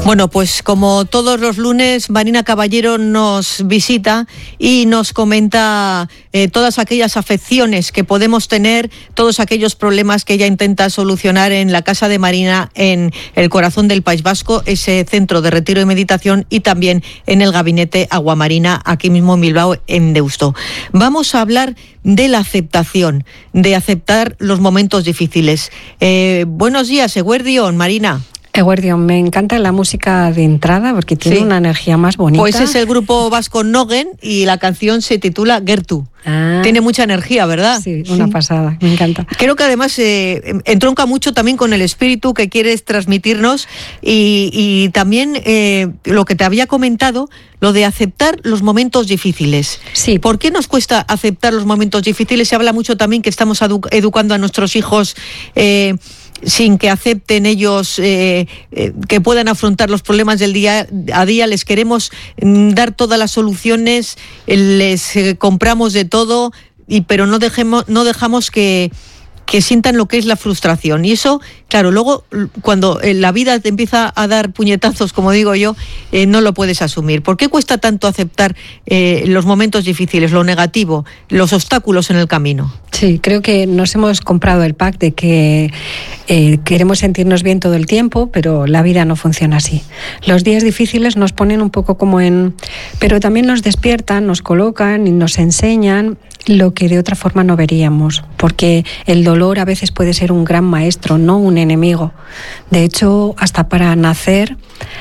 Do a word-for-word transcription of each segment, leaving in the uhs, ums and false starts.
Bueno, pues como todos los lunes, Marina Caballero nos visita y nos comenta eh, todas aquellas afecciones que podemos tener, todos aquellos problemas que ella intenta solucionar en la Casa de Marina, en el corazón del País Vasco, ese centro de retiro y meditación, y también en el gabinete Aguamarina, aquí mismo en Bilbao, en Deusto. Vamos a hablar de la aceptación, de aceptar los momentos difíciles. Eh, buenos días, Eguerdión, Marina. Eguerdión, me encanta la música de entrada porque tiene sí. una energía más bonita. Pues es el grupo vasco Nogen y la canción se titula Gertu. Ah, tiene mucha energía, ¿verdad? Sí, una sí. pasada, me encanta. Creo que además eh, entronca mucho también con el espíritu que quieres transmitirnos y, y también eh, lo que te había comentado, lo de aceptar los momentos difíciles. Sí. ¿Por qué nos cuesta aceptar los momentos difíciles? Se habla mucho también que estamos edu- educando a nuestros hijos eh, sin que acepten ellos eh, eh, que puedan afrontar los problemas del día a día. Les queremos mm, dar todas las soluciones, les eh, compramos de todo, y pero no dejemos, no dejamos que, que sientan lo que es la frustración. Y eso, claro, luego cuando la vida te empieza a dar puñetazos, como digo yo, eh, no lo puedes asumir. ¿Por qué cuesta tanto aceptar eh, los momentos difíciles, lo negativo, los obstáculos en el camino? Sí, creo que nos hemos comprado el pack de que eh, queremos sentirnos bien todo el tiempo, pero la vida no funciona así. Los días difíciles nos ponen un poco como en... pero también nos despiertan, nos colocan y nos enseñan lo que de otra forma no veríamos, porque el dolor a veces puede ser un gran maestro, no un enemigo. De hecho, hasta para nacer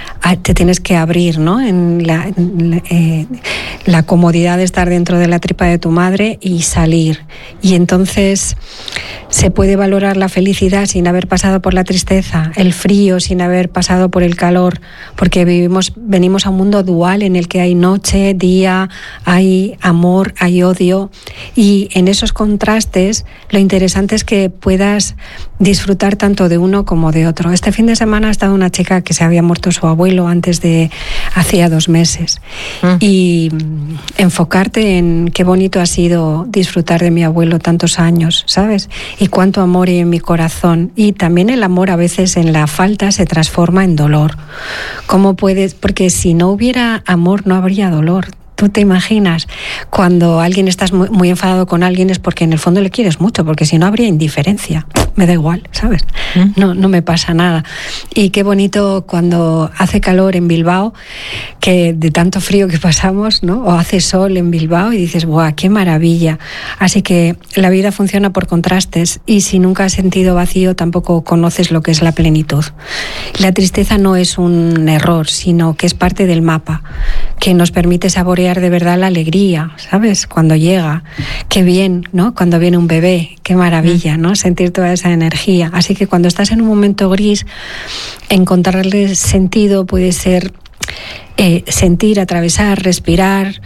te tienes que abrir, ¿no? En la, en, eh, la comodidad de estar dentro de la tripa de tu madre y salir. Y entonces se puede valorar la felicidad sin haber pasado por la tristeza, el frío sin haber pasado por el calor, porque vivimos, venimos a un mundo dual en el que hay noche, día, hay amor, hay odio, y en esos contrastes lo interesante es que puedas disfrutar tanto de uno como de otro. Este fin de semana ha estado una chica que se había muerto su abuelo antes de hacía dos meses mm. y enfocarte en qué bonito ha sido disfrutar de mi abuelo tantos años, ¿sabes? Y cuánto amor hay en mi corazón. Y también el amor a veces en la falta se transforma en dolor. ¿Cómo puedes? Porque si no hubiera amor no habría dolor. ¿Tú te imaginas cuando alguien estás muy, muy enfadado con alguien es porque en el fondo le quieres mucho, porque si no habría indiferencia? Me da igual, ¿sabes? No, no me pasa nada. Y qué bonito cuando hace calor en Bilbao, que de tanto frío que pasamos, ¿no? O hace sol en Bilbao y dices, ¡buah, qué maravilla! Así que la vida funciona por contrastes y si nunca has sentido vacío tampoco conoces lo que es la plenitud. La tristeza no es un error, sino que es parte del mapa, que nos permite saborear de verdad la alegría, ¿sabes? Cuando llega, qué bien, ¿no? Cuando viene un bebé, qué maravilla, ¿no? Sentir toda esa energía. Así que cuando estás en un momento gris, encontrarle sentido puede ser eh, sentir, atravesar, respirar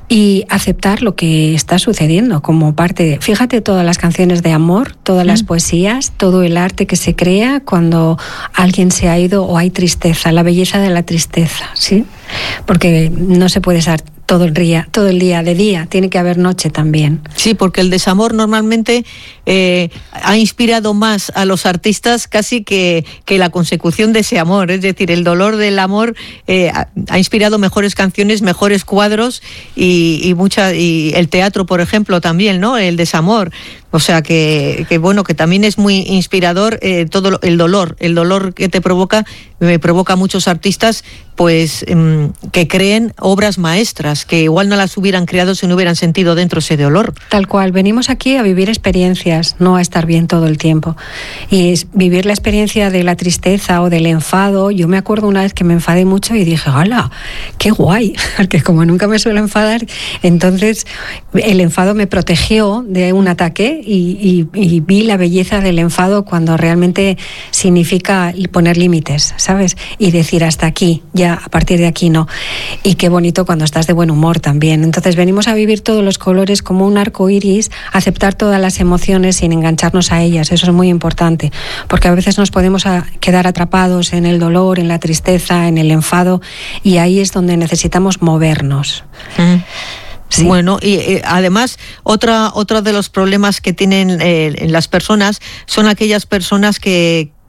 y aceptar lo que está sucediendo como parte de... Fíjate todas las canciones de amor, todas las poesías, todo el arte que se crea cuando alguien se ha ido o hay tristeza, la belleza de la tristeza, ¿sí? Porque no se puede estar todo el día, todo el día de día, tiene que haber noche también. Sí, porque el desamor normalmente eh, ha inspirado más a los artistas casi que, que la consecución de ese amor, es decir, el dolor del amor eh, ha, ha inspirado mejores canciones, mejores cuadros y, y mucha y el teatro, por ejemplo, también, ¿no? El desamor. O sea que, que bueno, que también es muy inspirador eh, todo el dolor, el dolor que te provoca, me provoca a muchos artistas, pues um, que creen obras maestras, que igual no las hubieran creado si no hubieran sentido dentro ese dolor. Tal cual, venimos aquí a vivir experiencias, no a estar bien todo el tiempo. Y es vivir la experiencia de la tristeza o del enfado. Yo me acuerdo una vez que me enfadé mucho y dije, ¡hala! ¡Qué guay! Porque como nunca me suelo enfadar, entonces el enfado me protegió de un ataque. Y, y, y vi la belleza del enfado cuando realmente significa poner límites, ¿sabes? Y decir hasta aquí, ya a partir de aquí no. Y qué bonito cuando estás de buen humor también. Entonces venimos a vivir todos los colores como un arco iris, aceptar todas las emociones sin engancharnos a ellas. Eso es muy importante, porque a veces nos podemos a quedar atrapados en el dolor, en la tristeza, en el enfado, y ahí es donde necesitamos movernos. Mm. Sí. Bueno, y eh, además otra otro de los problemas que tienen eh, las personas son aquellas personas que, que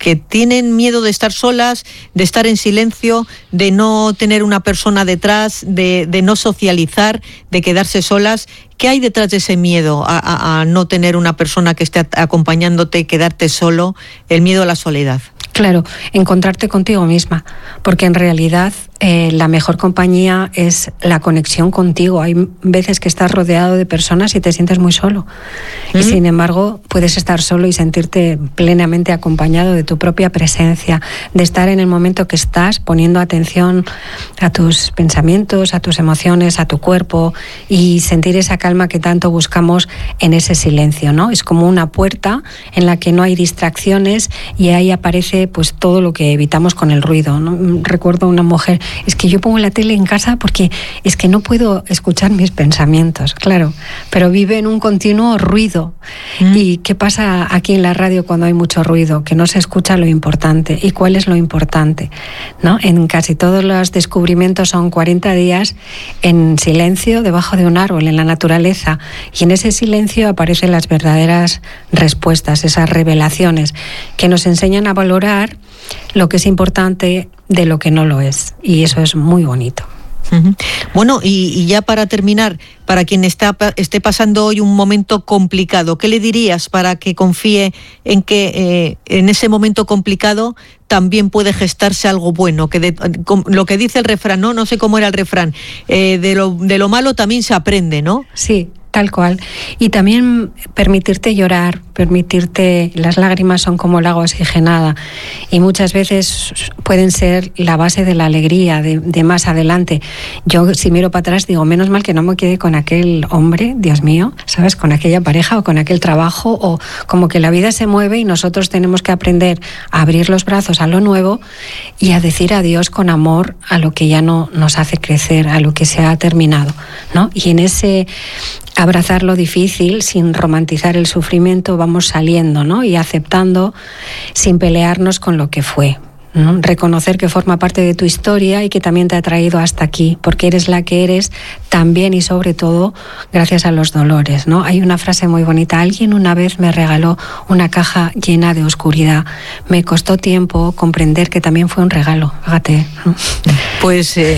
que tienen miedo de estar solas, de estar en silencio, de no tener una persona detrás, de, de no socializar, de quedarse solas. ¿Qué hay detrás de ese miedo a, a, a no tener una persona que esté acompañándote, quedarte solo, el miedo a la soledad? Claro, encontrarte contigo misma, porque en realidad eh, la mejor compañía es la conexión contigo. Hay veces que estás rodeado de personas y te sientes muy solo. ¿Mm? Y sin embargo, puedes estar solo y sentirte plenamente acompañado de tu propia presencia, de estar en el momento que estás, poniendo atención a tus pensamientos, a tus emociones, a tu cuerpo, y sentir esa calma que tanto buscamos en ese silencio, ¿no? Es como una puerta en la que no hay distracciones y ahí aparece pues todo lo que evitamos con el ruido, ¿no? Recuerdo una mujer, es que yo pongo la tele en casa porque es que no puedo escuchar mis pensamientos, claro, pero vive en un continuo ruido. Mm. ¿Y qué pasa aquí en la radio cuando hay mucho ruido? Que no se escucha lo importante. ¿Y cuál es lo importante? ¿No? En casi todos los descubrimientos son cuarenta días en silencio debajo de un árbol, en la naturaleza, y en ese silencio aparecen las verdaderas respuestas, esas revelaciones que nos enseñan a valorar lo que es importante de lo que no lo es, y eso es muy bonito. Uh-huh. Bueno, y, y ya para terminar, para quien está, esté pasando hoy un momento complicado, ¿qué le dirías para que confíe en que eh, en ese momento complicado también puede gestarse algo bueno? Que de, lo que dice el refrán, no, no sé cómo era el refrán, eh, de, lo, de lo malo también se aprende, ¿no? Sí. Tal cual. Y también permitirte llorar, permitirte... Las lágrimas son como el agua oxigenada y muchas veces pueden ser la base de la alegría de, de más adelante. Yo, si miro para atrás, digo, menos mal que no me quedé con aquel hombre, Dios mío, ¿sabes? Con aquella pareja o con aquel trabajo, o como que la vida se mueve y nosotros tenemos que aprender a abrir los brazos a lo nuevo y a decir adiós con amor a lo que ya no nos hace crecer, a lo que se ha terminado, ¿no? Y en ese... abrazar lo difícil sin romantizar el sufrimiento, vamos saliendo, ¿no? Y aceptando sin pelearnos con lo que fue, ¿no? Reconocer que forma parte de tu historia y que también te ha traído hasta aquí, porque eres la que eres también y sobre todo gracias a los dolores, ¿no? Hay una frase muy bonita: alguien una vez me regaló una caja llena de oscuridad. Me costó tiempo comprender que también fue un regalo, fíjate, ¿no? Pues eh,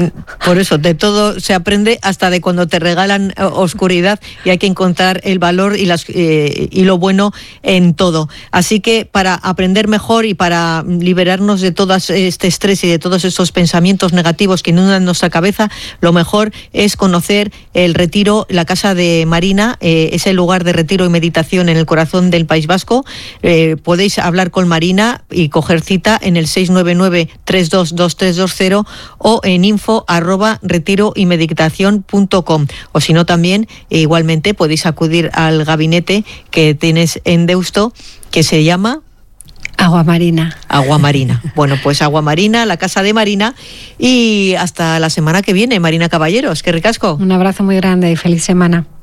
por eso, de todo se aprende, hasta de cuando te regalan oscuridad, y hay que encontrar el valor y, las, eh, y lo bueno en todo. Así que para aprender mejor y para liberarnos de todo este estrés y de todos esos pensamientos negativos que inundan nuestra cabeza, lo mejor es conocer el retiro, la Casa de Marina, eh, es el lugar de retiro y meditación en el corazón del País Vasco. Eh, podéis hablar con Marina y coger cita en el seis nueve nueve, tres dos dos tres dos cero o en info arroba retiro y meditación punto com, o si no también eh, igualmente podéis acudir al gabinete que tienes en Deusto, que se llama Agua Marina. Agua Marina. Bueno, pues Agua Marina, la Casa de Marina, y hasta la semana que viene, Marina Caballeros. ¡Qué ricasco! Un abrazo muy grande y feliz semana.